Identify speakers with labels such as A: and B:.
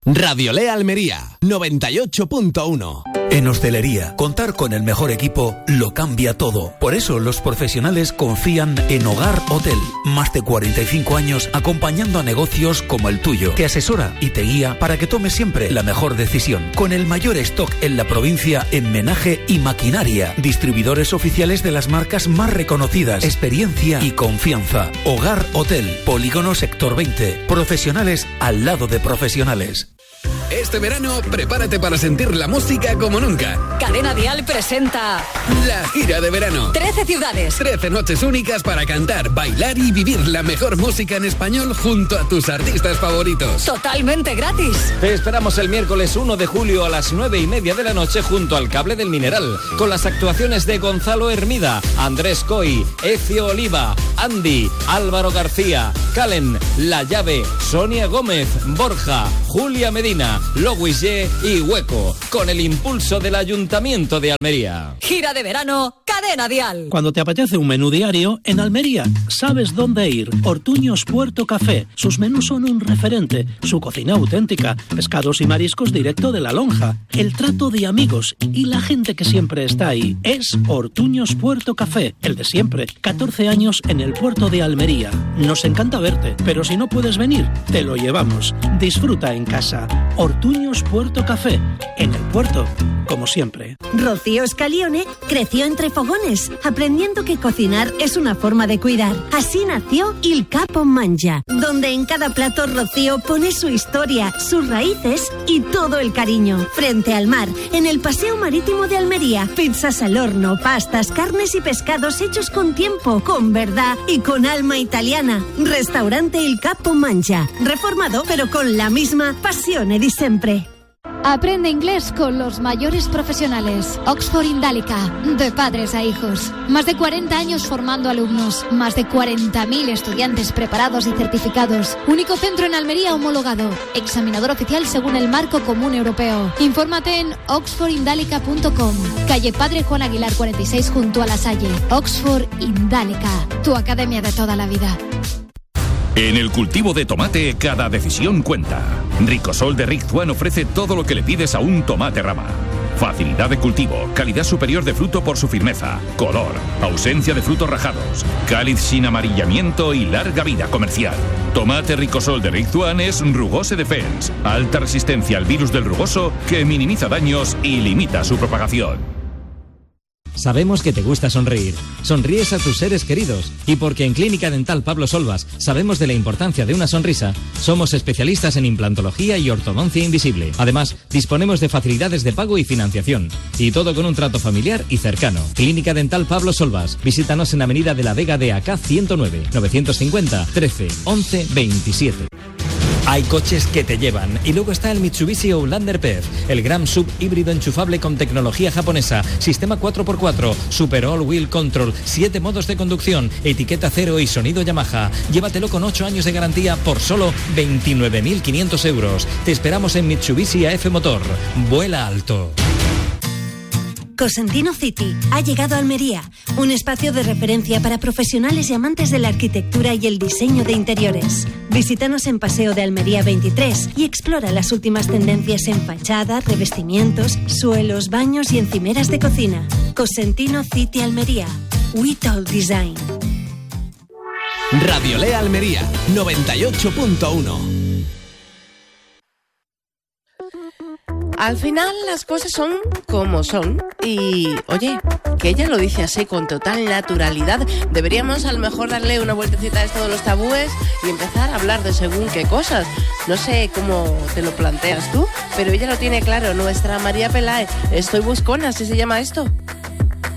A: Radiolea Almería, 98.1.
B: En hostelería, contar con el mejor equipo lo cambia todo. Por eso los profesionales confían en Hogar Hotel. Más de 45 años acompañando a negocios como el tuyo. Te asesora y te guía para que tomes siempre la mejor decisión. Con el mayor stock en la provincia en menaje y maquinaria. Distribuidores oficiales de las marcas más reconocidas. Experiencia y confianza. Hogar Hotel, Polígono Sector 20. Profesionales al lado de profesionales.
A: Este verano, prepárate para sentir la música como nunca.
C: Cadena Dial presenta
A: la gira de verano.
C: 13 ciudades.
A: 13 noches únicas para cantar, bailar y vivir la mejor música en español junto a tus artistas favoritos.
C: Totalmente gratis.
D: Te esperamos el miércoles 1 de julio a las 9:30 de la noche junto al Cable del Mineral, con las actuaciones de Gonzalo Hermida, Andrés Coy, Ecio Oliva, Andy, Álvaro García, Calen, La Llave, Sonia Gómez, Borja, Julia Medina, Lois Ye y Hueco, con el impulso del Ayuntamiento de Almería.
C: Gira de verano, Cadena Dial.
E: Cuando te apetece un menú diario, en Almería sabes dónde ir. Ortuños Puerto Café. Sus menús son un referente. Su cocina auténtica. Pescados y mariscos directo de la lonja. El trato de amigos y la gente que siempre está ahí. Es Ortuños Puerto Café, el de siempre. 14 años en el puerto de Almería. Nos encanta verte, pero si no puedes venir, te lo llevamos. Disfruta en casa. Ortuños Puerto Café, en el puerto, como siempre.
F: Rocío Scalione creció entre fogones, aprendiendo que cocinar es una forma de cuidar. Así nació Il Capo Mangia, donde en cada plato Rocío pone su historia, sus raíces y todo el cariño. Frente al mar, en el Paseo Marítimo de Almería, pizzas al horno, pastas, carnes y pescados hechos con tiempo, con verdad y con alma italiana. Restaurante Il Capo Mangia, reformado pero con la misma pasión de siempre.
G: Aprende inglés con los mayores profesionales. Oxford Indálica, de padres a hijos. Más de 40 años formando alumnos. Más de 40.000 estudiantes preparados y certificados. Único centro en Almería homologado. Examinador oficial según el Marco Común Europeo. Infórmate en oxfordindálica.com. Calle Padre Juan Aguilar 46 junto a La Salle. Oxford Indálica, tu academia de toda la vida.
H: En el cultivo de tomate, cada decisión cuenta. Ricosol de Rick Juan ofrece todo lo que le pides a un tomate rama. Facilidad de cultivo, calidad superior de fruto por su firmeza, color, ausencia de frutos rajados, cáliz sin amarillamiento y larga vida comercial. Tomate Ricosol de Rick Juan es Rugose Defense, alta resistencia al virus del rugoso que minimiza daños y limita su propagación.
D: Sabemos que te gusta sonreír. Sonríes a tus seres queridos. Y porque en Clínica Dental Pablo Solvas sabemos de la importancia de una sonrisa, somos especialistas en implantología y ortodoncia invisible. Además, disponemos de facilidades de pago y financiación. Y todo con un trato familiar y cercano. Clínica Dental Pablo Solvas. Visítanos en Avenida de la Vega de AK 109, 950 13 11 27. Hay coches que te llevan. Y luego está el Mitsubishi Outlander PHEV, el gran sub híbrido enchufable con tecnología japonesa, sistema 4x4, super all-wheel control, 7 modos de conducción, etiqueta cero y sonido Yamaha. Llévatelo con 8 años de garantía por solo 29.500 euros. Te esperamos en Mitsubishi AF Motor. Vuela alto.
F: Cosentino City ha llegado a Almería, un espacio de referencia para profesionales y amantes de la arquitectura y el diseño de interiores. Visítanos en Paseo de Almería 23 y explora las últimas tendencias en fachada, revestimientos, suelos, baños y encimeras de cocina. Cosentino City Almería. We Talk Design.
A: Radiolea Almería, 98.1.
I: Al final las cosas son como son y, oye, que ella lo dice así con total naturalidad. Deberíamos a lo mejor darle una vueltecita a esto de los tabúes y empezar a hablar de según qué cosas. No sé cómo te lo planteas tú, pero ella lo tiene claro. Nuestra María Peláez, estoy buscona, ¿así se llama esto?